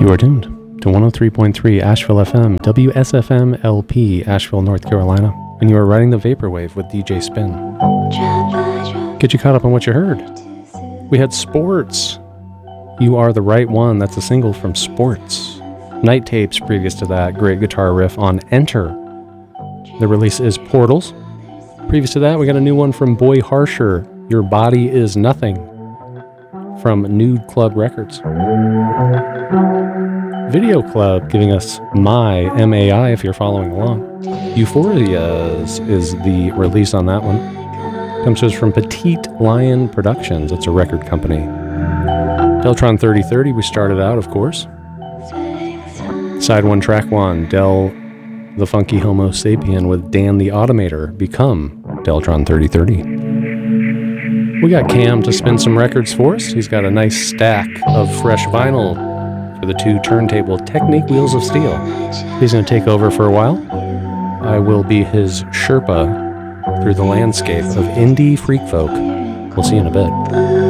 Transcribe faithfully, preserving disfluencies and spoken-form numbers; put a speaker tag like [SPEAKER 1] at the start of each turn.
[SPEAKER 1] You are tuned to one oh three point three Asheville F M, W S F M L P, Asheville, North Carolina, and you are riding the Vaporwave with D J Spin. Get you caught up on what you heard. We had Sports. You Are the Right One. That's a single from Sports. Night Tapes previous to that. Great guitar riff on Enter. The release is Portals. Previous to that, we got a new one from Boy Harsher. Your Body Is Nothing. From Nude Club Records. Video Club giving us My, M A I, if you're following along. Euphorias is the release on that one. Comes to us from Petite Lion Productions. It's a record company. Deltron thirty thirty, we started out, of course. Side one, track one, Del the Funky Homo Sapien with Dan the Automator, Become Deltron thirty thirty. We got Cam to spin some records for us. He's got a nice stack of fresh vinyl for the two turntable Technique Wheels of Steel. He's going to take over for a while. I will be his Sherpa through the landscape of indie freak folk. We'll see you in a bit.